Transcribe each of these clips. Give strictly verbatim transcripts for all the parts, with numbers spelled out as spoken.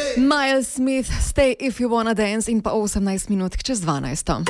Miles Smith, Stay If You Wanna Dance in pa osemnajst minut čez dvanajsto.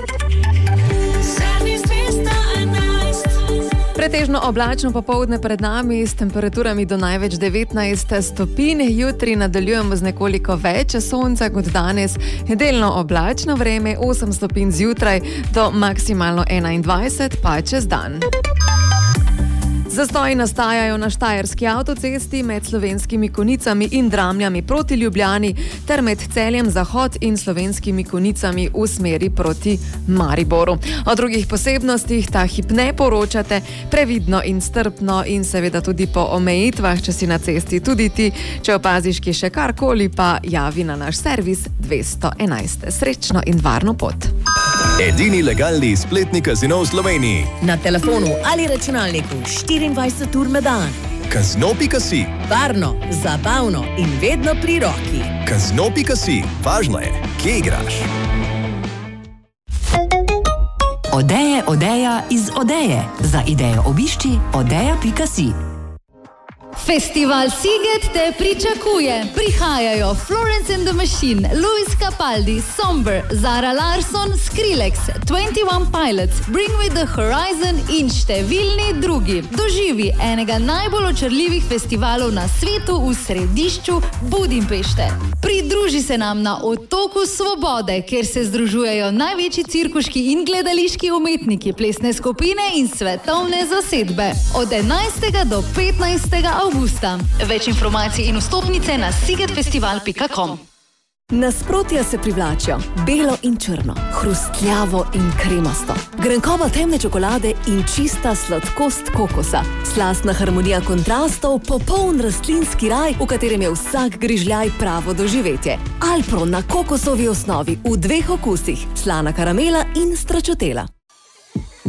Pretežno oblačno popoldne pred nami s temperaturami do največ devetnajst stopinj. Jutri nadaljujemo z nekoliko več sonca kot danes. Delno oblačno vreme, osem stopinj zjutraj do maksimalno enaindvajset pa čez dan. Zastoji nastajajo na štajerski avtocesti med Slovenskimi Konjicami in Dramljami proti Ljubljani ter med Celjem Zahod in Slovenskimi Konjicami v smeri proti Mariboru. O drugih posebnostih ta hip ne poročate, previdno in strpno in seveda tudi po omejitvah, če si na cesti tudi ti. Če opaziš ki še karkoli, pa javi na naš servis dvesto enajst. Srečno in varno pot. Edini legalni spletni kazino v Sloveniji. Na telefonu ali računalniku štiriindvajset ur na dan. Kazino pika si. Varno, zabavno in vedno pri roki. Kazino pika si. Važno je, kje igraš. Odeje, odeja iz Odeje. Za idejo obišči odeja pika si. Festival Sziget te pričakuje. Prihajajo Florence and the Machine, Luis Capaldi, Somber, Zara Larsson, Skrillex, Twenty One Pilots, Bring Me The Horizon in številni drugi. Doživi enega najbolj očarljivih festivalov na svetu v središču Budimpešte. Pridruži se nam na Otoku Svobode, kjer se združujejo največji cirkuški in gledališki umetniki, plesne skupine in svetovne zasedbe. Od enajstega do petnajstega avgusta. Več informacij in vstopnice na szigetfestival pika com. Nasprotja se privlačijo. Belo in črno, hrustljavo in kremasto. Grenkoba temne čokolade in čista sladkost kokosa. Slastna harmonija kontrastov, popoln rastlinski raj, v katerem je vsak grižljaj pravo doživetje. Alpro na kokosovi osnovi v dveh okusih, slana karamela in stračotela.